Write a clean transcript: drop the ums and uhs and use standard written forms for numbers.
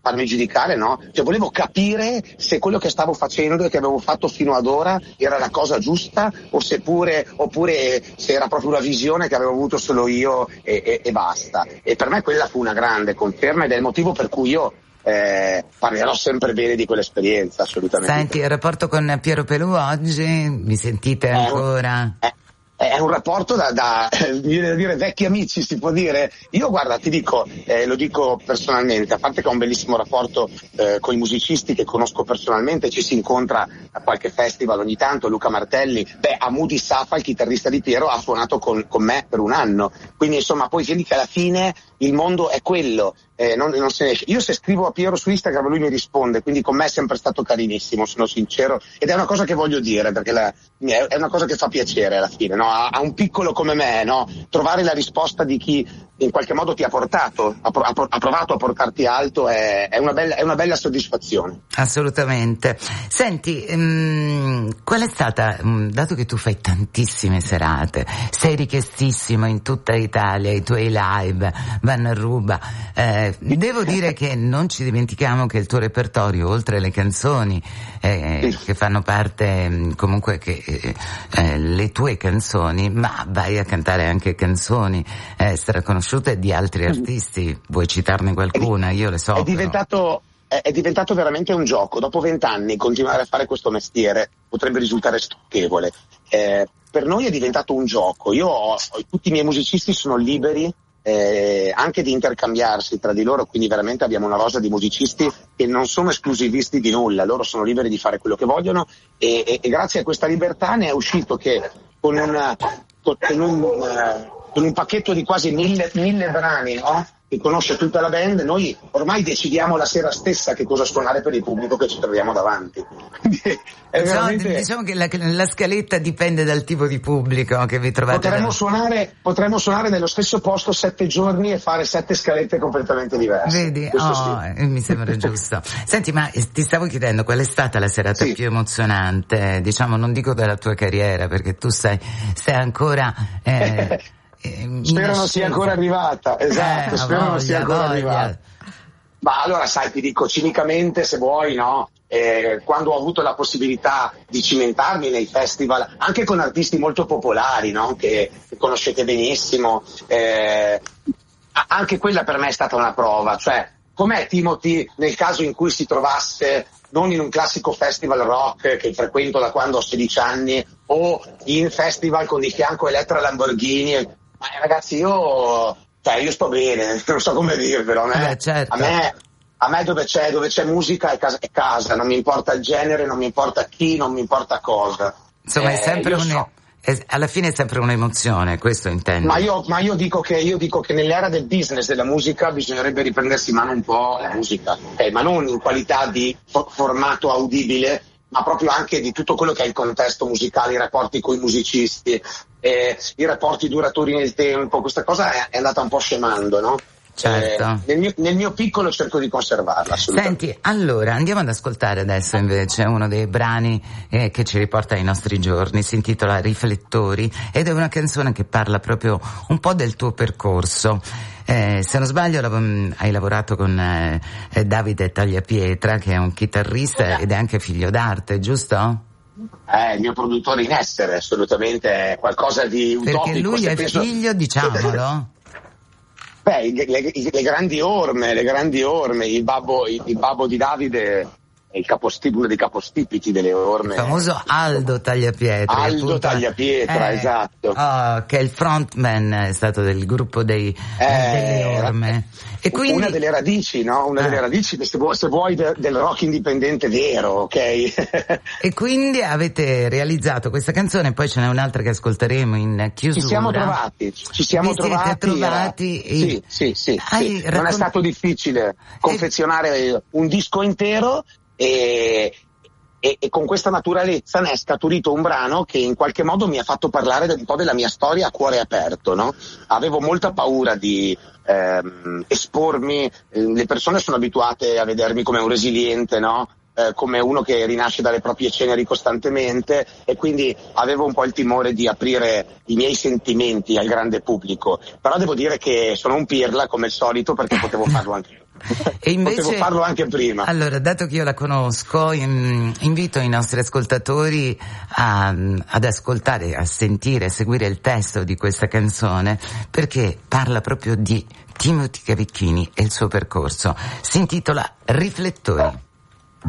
farmi giudicare, no? Cioè volevo capire se quello che stavo facendo e che avevo fatto fino ad ora era la cosa giusta oppure se era proprio una visione che avevo avuto solo io e basta. E per me quella fu una grande conferma ed è il motivo per cui io parlerò sempre bene di quell'esperienza, assolutamente. Senti, il rapporto con Piero Pelù oggi, mi sentite ancora? È un rapporto mi viene da dire vecchi amici, si può dire. Io guarda, ti dico, lo dico personalmente, a parte che ho un bellissimo rapporto con i musicisti che conosco personalmente, ci si incontra a qualche festival ogni tanto. Luca Martelli, Amudi Safa, il chitarrista di Piero, ha suonato con me per un anno, quindi insomma poi vedi che alla fine il mondo è quello. Non se ne esce. Io se scrivo a Piero su Instagram lui mi risponde, quindi con me è sempre stato carinissimo, sono sincero, ed è una cosa che voglio dire perché è una cosa che fa piacere alla fine, no? A un piccolo come me, no? Trovare la risposta di chi in qualche modo ti ha portato, ha provato a portarti alto è una bella soddisfazione. Assolutamente. Senti, qual è stata, dato che tu fai tantissime serate, sei richiestissimo in tutta Italia, i tuoi live vanno a ruba, devo dire che non ci dimentichiamo che il tuo repertorio, oltre alle canzoni che fanno parte comunque le tue canzoni, ma vai a cantare anche canzoni straconosciute di altri artisti, vuoi citarne qualcuna? Io le so. È diventato veramente un gioco. Dopo 20 anni continuare a fare questo mestiere potrebbe risultare stucchevole. Per noi è diventato un gioco. Tutti i miei musicisti sono liberi anche di intercambiarsi tra di loro, quindi veramente abbiamo una rosa di musicisti che non sono esclusivisti di nulla, loro sono liberi di fare quello che vogliono e grazie a questa libertà ne è uscito che con un pacchetto di quasi 1000 brani, no? Che conosce tutta la band, noi ormai decidiamo la sera stessa che cosa suonare per il pubblico che ci troviamo davanti. Diciamo che la scaletta dipende dal tipo di pubblico che vi trovate. Potremmo suonare nello stesso posto 7 giorni e fare 7 scalette completamente diverse. Vedi? Sì. Mi sembra giusto. Senti, ma ti stavo chiedendo qual è stata la serata più emozionante, diciamo, non dico della tua carriera, perché tu sei ancora spero non sia ancora arrivata, esatto, spero non sia ancora arrivata. Ma allora sai, ti dico cinicamente, se vuoi, no? Quando ho avuto la possibilità di cimentarmi nei festival, anche con artisti molto popolari, no? Che conoscete benissimo, anche quella per me è stata una prova, cioè com'è Timothy nel caso in cui si trovasse non in un classico festival rock che frequento da quando ho 16 anni o in festival con di fianco Elettra Lamborghini. Ma ragazzi, io sto bene, non so come dirvelo, certo. A me dove c'è musica è casa, non mi importa il genere, non mi importa chi, non mi importa cosa. Insomma, è sempre alla fine è sempre un'emozione, questo intendo. Ma io dico che nell'era del business della musica bisognerebbe riprendersi in mano un po' la musica, ma non in qualità di formato audibile, ma proprio anche di tutto quello che è il contesto musicale, i rapporti con i musicisti, i rapporti duraturi nel tempo. Questa cosa è andata un po' scemando, no? Certo. Nel mio piccolo cerco di conservarla. Senti, allora andiamo ad ascoltare adesso invece uno dei brani che ci riporta ai nostri giorni, si intitola Riflettori ed è una canzone che parla proprio un po' del tuo percorso. Se non sbaglio hai lavorato con Davide Tagliapietra, che è un chitarrista ed è anche figlio d'arte, giusto? Il mio produttore in essere, assolutamente, è qualcosa di utopico. Perché lui è figlio, diciamolo. Le grandi orme, il babbo di Davide è uno dei capostipiti delle orme. Il famoso Aldo Tagliapietra. Esatto. Che è il frontman, è stato del gruppo delle orme. E quindi una delle radici, no? Delle radici, se vuoi, del rock indipendente vero, ok? E quindi avete realizzato questa canzone, poi ce n'è un'altra che ascolteremo in chiusura. Ci siamo trovati. Sì. Non è stato difficile confezionare un disco intero e con questa naturalezza ne è scaturito un brano che in qualche modo mi ha fatto parlare un po' della mia storia a cuore aperto, no? Avevo molta paura di espormi, le persone sono abituate a vedermi come un resiliente, no? Come uno che rinasce dalle proprie ceneri costantemente, e quindi avevo un po' il timore di aprire i miei sentimenti al grande pubblico, però devo dire che sono un pirla come il solito, perché potevo farlo anche io. E invece, potevo farlo anche prima. Allora, dato che io la conosco, invito i nostri ascoltatori ad ascoltare, a sentire, a seguire il testo di questa canzone, perché parla proprio di Timothy Cavicchini e il suo percorso. Si intitola Riflettori.